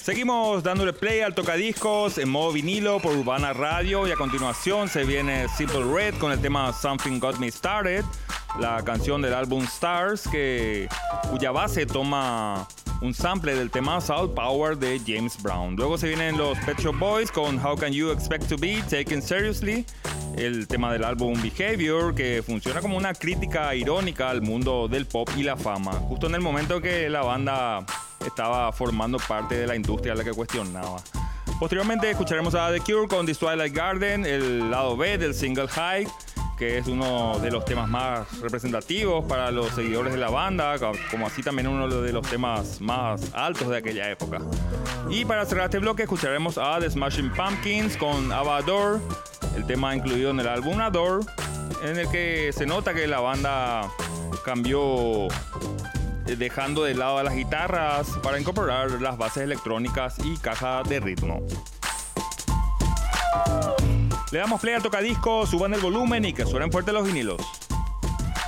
Seguimos dándole play al tocadiscos en modo vinilo por Urbana Radio y a continuación se viene Simple Red con el tema Something Got Me Started, la canción del álbum Stars cuya base toma un sample del tema South Power de James Brown. Luego se vienen los Pet Shop Boys con How Can You Expect to Be Taken Seriously, el tema del álbum Behavior, que funciona como una crítica irónica al mundo del pop y la fama, justo en el momento que la banda estaba formando parte de la industria a la que cuestionaba. Posteriormente escucharemos a The Cure con The Twilight Garden, el lado B del single High, que es uno de los temas más representativos para los seguidores de la banda, como así también uno de los temas más altos de aquella época. Y para cerrar este bloque escucharemos a The Smashing Pumpkins con Ava Adore, el tema incluido en el álbum Adore, en el que se nota que la banda cambió dejando de lado a las guitarras para incorporar las bases electrónicas y caja de ritmo. Le damos play al tocadiscos, suban el volumen y que suenen fuerte los vinilos.